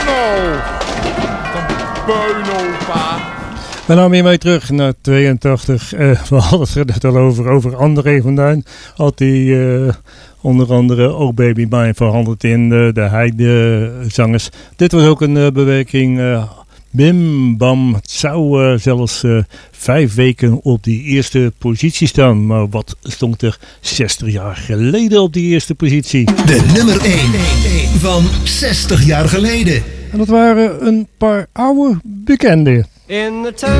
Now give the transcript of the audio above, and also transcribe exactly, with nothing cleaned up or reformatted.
Beunel. Een beunel, pa. We namen hiermee terug naar tweeëntachtig. Uh, we hadden het er net al over, over André van Duin. Had hij uh, onder andere Oh Baby Mine verhandeld in uh, de Heide-zangers. Dit was ook een uh, bewerking. Uh, Bim Bam. Het zou uh, zelfs uh, vijf weken op die eerste positie staan. Maar wat stond er zestig jaar geleden op die eerste positie? De nummer één van zestig jaar geleden. En dat waren een paar oude bekenden. In the town